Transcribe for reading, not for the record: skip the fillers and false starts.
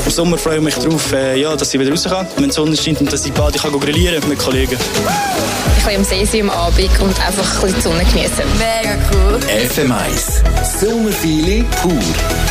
Im Sommer freue ich mich darauf, dass ich wieder raus kann, wenn die Sonne scheint und dass ich bald grillieren kann mit Kollegen. Ich kann am See sein am Abend und einfach ein bisschen die Sonne genießen. Mega cool. FM1 Sommerfeeling pur.